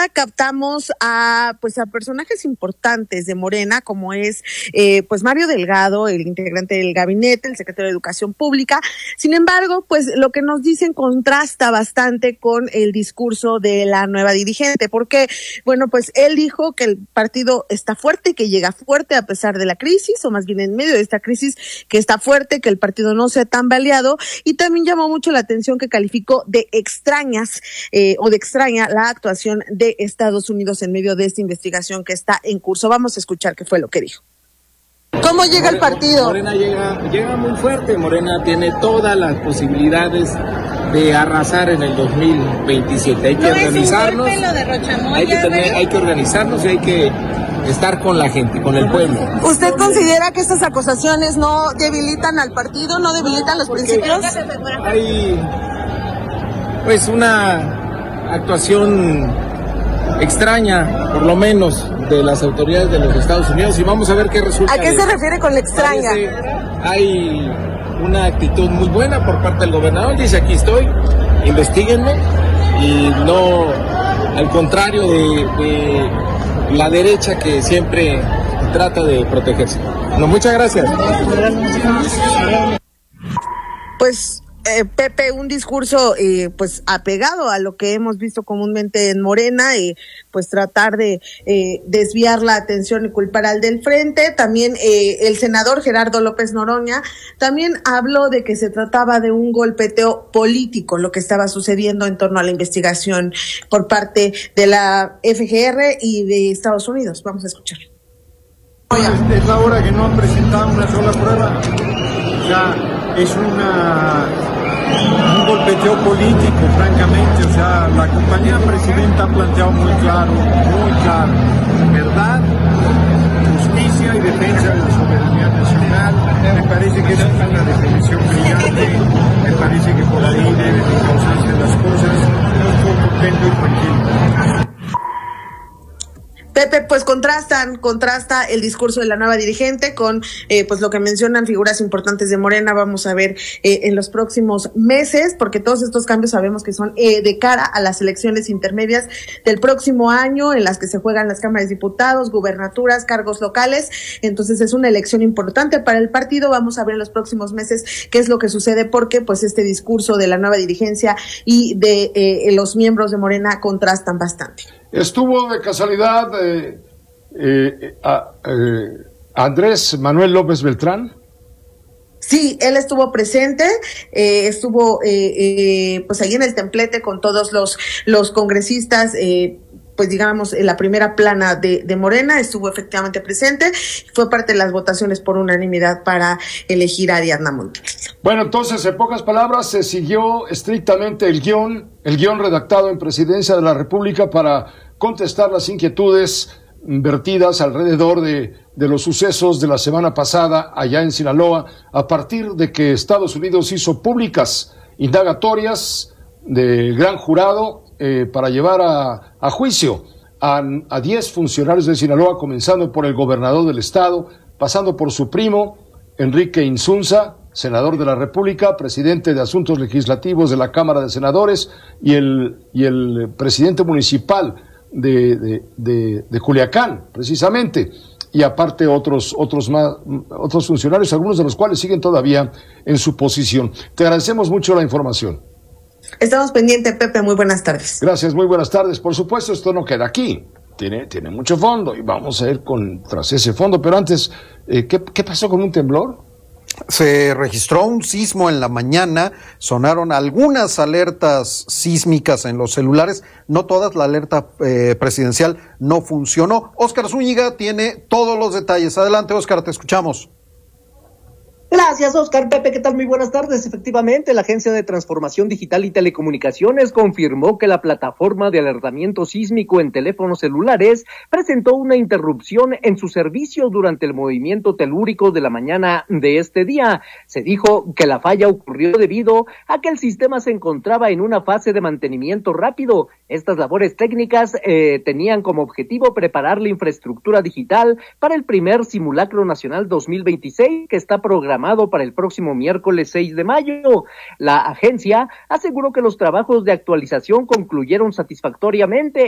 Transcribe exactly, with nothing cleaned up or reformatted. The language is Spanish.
captamos a pues a personajes importantes de Morena, como es eh, pues Mario Delgado, el integrante del gabinete, el secretario de Educación Pública. Sin embargo, pues lo que nos dicen contrasta bastante con el discurso de la nueva dirigente, porque, bueno, pues él dijo que el partido está fuerte, que llega fuerte a pesar de la crisis, o más bien en medio de esta crisis, que está fuerte, que el partido no se ha tambaleado, y también llamó mucho la atención que calificó de extrañas eh, o de extraña la actuación de Estados Unidos en medio de esta investigación que está en curso. Vamos a escuchar qué fue lo que dijo. ¿Cómo llega el partido? Morena llega, llega muy fuerte. Morena tiene todas las posibilidades de arrasar en el dos mil veintisiete. Hay que ¿No organizarnos. Es un golpe lo de Rochamoya, hay que tener, hay que organizarnos y hay que estar con la gente, con el pueblo. ¿Usted considera que estas acusaciones no debilitan al partido, no debilitan los Porque principios? Hay pues una actuación extraña, por lo menos, de las autoridades de los Estados Unidos, y vamos a ver qué resulta. ¿A qué de se eso. refiere con la extraña? Parece, hay una actitud muy buena por parte del gobernador, dice aquí estoy, investiguenme, y no al contrario de, de la derecha que siempre trata de protegerse. No, muchas gracias. Pues Eh, Pepe, un discurso eh, pues apegado a lo que hemos visto comúnmente en Morena, y eh, pues tratar de eh, desviar la atención y culpar al del frente. También eh, el senador Gerardo López Noroña también habló de que se trataba de un golpeteo político lo que estaba sucediendo en torno a la investigación por parte de la F G R y de Estados Unidos. Vamos a escuchar. Es la hora que no han presentado una sola prueba. Ya es una un golpeteo político, francamente. O sea, la compañera presidenta ha planteado muy claro, muy claro, verdad, justicia y defensa de la soberanía nacional. Me parece que esa es una definición brillante, me parece que por ahí deben causarse las cosas. Estoy contento y tranquilo. Pepe, pues contrastan, contrasta el discurso de la nueva dirigente con eh, pues lo que mencionan figuras importantes de Morena. Vamos a ver eh, en los próximos meses, porque todos estos cambios sabemos que son eh, de cara a las elecciones intermedias del próximo año, en las que se juegan las cámaras de diputados, gubernaturas, cargos locales. Entonces es una elección importante para el partido. Vamos a ver en los próximos meses qué es lo que sucede, porque pues este discurso de la nueva dirigencia y de eh, los miembros de Morena contrastan bastante. Estuvo de casualidad eh, eh, a, eh, Andrés Manuel López Beltrán. Sí, él estuvo presente, eh, estuvo eh, eh, pues ahí en el templete con todos los los congresistas, eh, pues digamos en la primera plana de, de Morena, estuvo efectivamente presente, fue parte de las votaciones por unanimidad para elegir a Ariadna Montiel. Bueno, entonces, en pocas palabras, se siguió estrictamente el guión, el guión redactado en Presidencia de la República para contestar las inquietudes vertidas alrededor de, de los sucesos de la semana pasada allá en Sinaloa, a partir de que Estados Unidos hizo públicas indagatorias del gran jurado eh, para llevar a, a juicio a, a diez funcionarios de Sinaloa, comenzando por el gobernador del estado, pasando por su primo, Enrique Insunza, senador de la República, presidente de Asuntos Legislativos de la Cámara de Senadores, y el, y el presidente municipal de, de, de, de Culiacán, precisamente, y aparte otros, otros, más, otros funcionarios, algunos de los cuales siguen todavía en su posición. Te agradecemos mucho la información. Estamos pendientes, Pepe, muy buenas tardes. Gracias, muy buenas tardes. Por supuesto, esto no queda aquí. Tiene, tiene mucho fondo y vamos a ir con, tras ese fondo, pero antes, eh, ¿qué, ¿qué pasó con un temblor? Se registró un sismo en la mañana, sonaron algunas alertas sísmicas en los celulares, no todas, la alerta eh, presidencial no funcionó. Óscar Zúñiga tiene todos los detalles. Adelante, Óscar, te escuchamos. Gracias, Oscar. Pepe, ¿qué tal? Muy buenas tardes. Efectivamente, la Agencia de Transformación Digital y Telecomunicaciones confirmó que la plataforma de alertamiento sísmico en teléfonos celulares presentó una interrupción en su servicio durante el movimiento telúrico de la mañana de este día. Se dijo que la falla ocurrió debido a que el sistema se encontraba en una fase de mantenimiento rápido. Estas labores técnicas eh, tenían como objetivo preparar la infraestructura digital para el primer simulacro nacional dos mil veintiséis, que está programado para el próximo miércoles seis de mayo. La agencia aseguró que los trabajos de actualización concluyeron satisfactoriamente